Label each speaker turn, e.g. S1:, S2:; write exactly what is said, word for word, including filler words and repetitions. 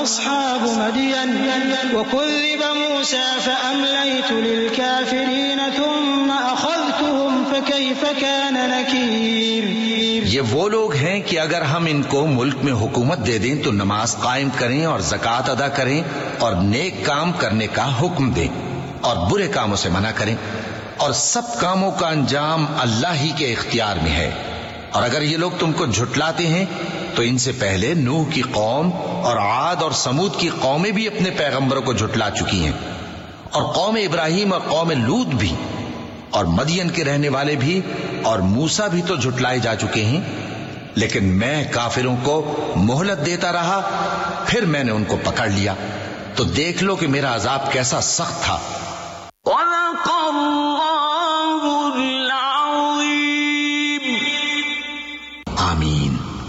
S1: अस्हाब मदियन वकुज़्ज़िब मूसा फ़अमलयतु लिलकाफ़िरीन थुम्मा अख़ज़्तुहुम फ़कैफ़ कान नकीर।
S2: ये वो लोग हैं कि अगर हम इनको मुल्क में हुकूमत दे दें तो नमाज कायम करें और ज़कात अदा करें और नेक काम करने का हुक्म दें और बुरे कामों से मना करें, और सब कामों का अंजाम अल्लाह ही के इख्तियार में है। और अगर ये लोग तुमको झुटलाते हैं तो इनसे पहले नूह की कौम और आद और समूद की कौमें भी अपने पैगंबरों को झुटला चुकी हैं, और कौम इब्राहिम और कौम लूत भी, और मदियन के रहने वाले भी और मूसा भी तो झुटलाए जा चुके हैं। लेकिन मैं काफिरों को मोहलत देता रहा, फिर मैंने उनको पकड़ लिया। तो देख लो कि मेरा अजाब कैसा सख्त था।